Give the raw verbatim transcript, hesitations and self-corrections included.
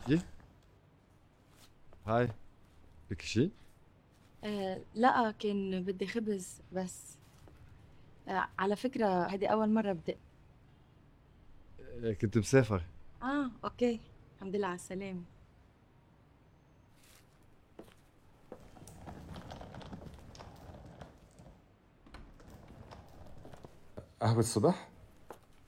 كيف؟ هاي، بدك شي؟ آه لا، كان بدي خبز بس. آه على فكرة هذه أول مرة بدي. آه، كنت مسافر. آه أوكي. الحمد لله على السلامة. قهوة الصبح؟